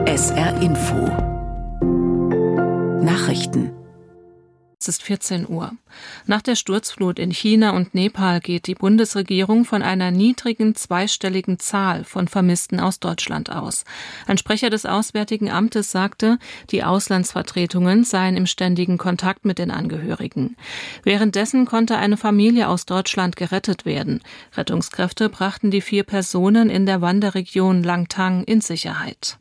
SR Info Nachrichten. Es ist 14 Uhr. Nach der Sturzflut in China und Nepal geht die Bundesregierung von einer niedrigen zweistelligen Zahl von Vermissten aus Deutschland aus. Ein Sprecher des Auswärtigen Amtes sagte, die Auslandsvertretungen seien im ständigen Kontakt mit den Angehörigen. Währenddessen konnte eine Familie aus Deutschland gerettet werden. Rettungskräfte brachten die 4 Personen in der Wanderregion Langtang in Sicherheit.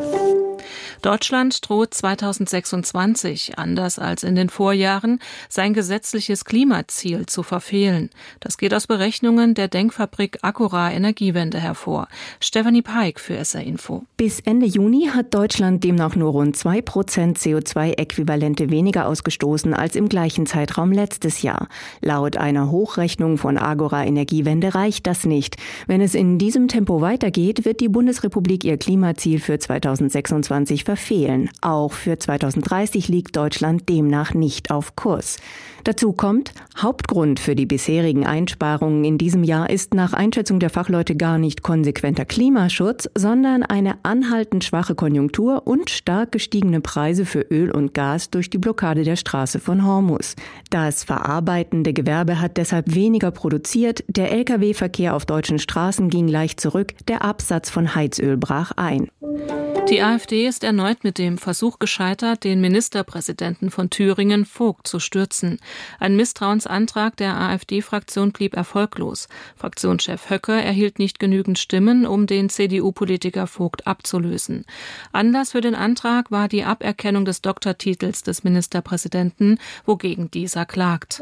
Deutschland droht 2026, anders als in den Vorjahren, sein gesetzliches Klimaziel zu verfehlen. Das geht aus Berechnungen der Denkfabrik Acura Energiewende hervor. Stefanie Peik für SR Info. Bis Ende Juni hat Deutschland demnach nur rund 2% CO2-Äquivalente weniger ausgestoßen als im gleichen Zeitraum letztes Jahr. Laut einer Hochrechnung von Acura Energiewende reicht das nicht. Wenn es in diesem Tempo weitergeht, wird die Bundesrepublik ihr Klimaziel für 2026 verfehlen. Auch für 2030 liegt Deutschland demnach nicht auf Kurs. Dazu kommt, Hauptgrund für die bisherigen Einsparungen in diesem Jahr ist nach Einschätzung der Fachleute gar nicht konsequenter Klimaschutz, sondern eine anhaltend schwache Konjunktur und stark gestiegene Preise für Öl und Gas durch die Blockade der Straße von Hormuz. Das verarbeitende Gewerbe hat deshalb weniger produziert, der Lkw-Verkehr auf deutschen Straßen ging leicht zurück, der Absatz von Heizöl brach ein. Die AfD ist erneut mit dem Versuch gescheitert, den Ministerpräsidenten von Thüringen, Vogt, zu stürzen. Ein Misstrauensantrag der AfD-Fraktion blieb erfolglos. Fraktionschef Höcke erhielt nicht genügend Stimmen, um den CDU-Politiker Vogt abzulösen. Anlass für den Antrag war die Aberkennung des Doktortitels des Ministerpräsidenten, wogegen dieser klagt.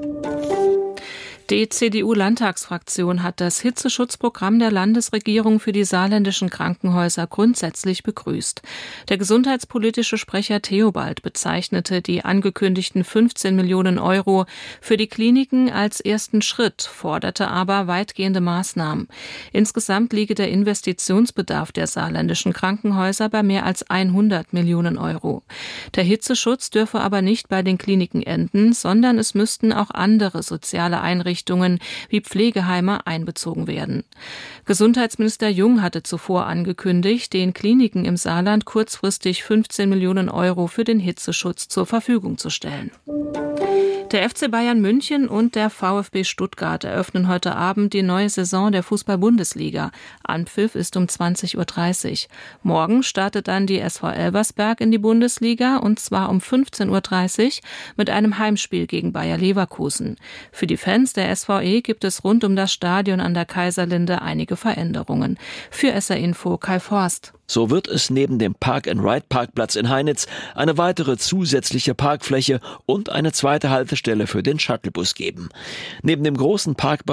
Die CDU-Landtagsfraktion hat das Hitzeschutzprogramm der Landesregierung für die saarländischen Krankenhäuser grundsätzlich begrüßt. Der gesundheitspolitische Sprecher Theobald bezeichnete die angekündigten 15 Millionen Euro für die Kliniken als ersten Schritt, forderte aber weitgehende Maßnahmen. Insgesamt liege der Investitionsbedarf der saarländischen Krankenhäuser bei mehr als 100 Millionen Euro. Der Hitzeschutz dürfe aber nicht bei den Kliniken enden, sondern es müssten auch andere soziale Einrichtungen wie Pflegeheime einbezogen werden. Gesundheitsminister Jung hatte zuvor angekündigt, den Kliniken im Saarland kurzfristig 15 Millionen Euro für den Hitzeschutz zur Verfügung zu stellen. Der FC Bayern München und der VfB Stuttgart eröffnen heute Abend die neue Saison der Fußball-Bundesliga. Anpfiff ist um 20.30 Uhr. Morgen startet dann die SV Elversberg in die Bundesliga und zwar um 15.30 Uhr mit einem Heimspiel gegen Bayer Leverkusen. Für die Fans der SVE gibt es rund um das Stadion an der Kaiserlinde einige Veränderungen. Für SR Info Kai Forst. So wird es neben dem Park-and-Ride-Parkplatz in Heinitz eine weitere zusätzliche Parkfläche und eine zweite Haltestelle für den Shuttlebus geben. Neben dem großen Parkbereich